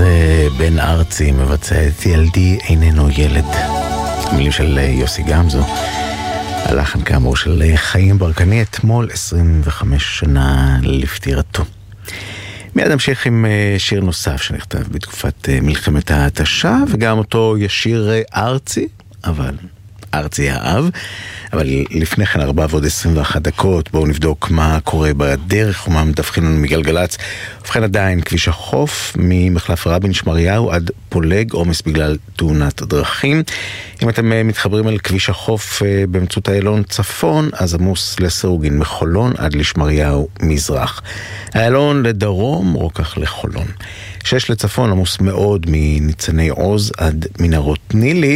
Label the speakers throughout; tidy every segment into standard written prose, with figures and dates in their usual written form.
Speaker 1: זה בן ארצי מבצע את ילדי איננו ילד. המילים של יוסי גמזו, הלחן כאמור של חיים ברקני, אתמול 25 שנה לפטירתו. מיד נמשיך עם שיר נוסף שנכתב בתקופת מלחמת ההתשה, וגם אותו ישיר ארצי, אבל ארצי האב. אבל לפני כן 4:21, בואו נבדוק מה קורה בדרך ומה מדווחים לנו מגלגלץ. ובכן עדיין כביש החוף ממחלף רבין שמריהו עד פולג, עומס בגלל תאונת דרכים. אם אתם מתחברים אל כביש החוף באמצעות איילון צפון, אז עמוס לסירוגין מחולון עד לשמריהו מזרח. איילון לדרום, רוקח לחולון. 6 לצפון עמוס מאוד מניצני עוז עד מנהרות נילי,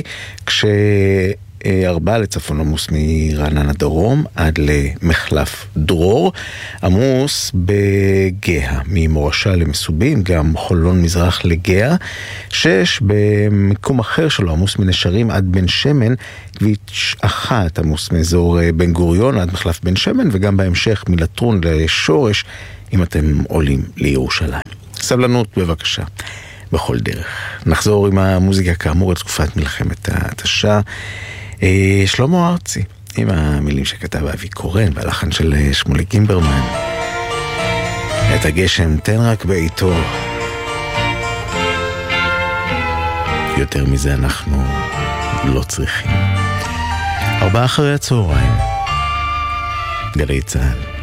Speaker 1: 4 לצפון עמוס מרעננה דרום עד למחלף דרור. עמוס בגאה ממורשה למסובים, גם חולון מזרח לגאה. 6 במקום אחר שלו עמוס מנשרים עד בן שמן. כביש 1 עמוס מאזור בן גוריון עד מחלף בן שמן, וגם בהמשך מלטרון לשורש אם אתם עולים לירושלים. סבלנות בבקשה בכל דרך. נחזור עם המוזיקה כאמור לתקופת מלחמת ההתשה. שלמה ארצי עם המילים שכתב אבי קורן והלחן של שמולי גימברמן. את הגשם תן רק בעיתו, יותר מזה אנחנו לא צריכים. 4 אחרי הצהריים, גלי צהל.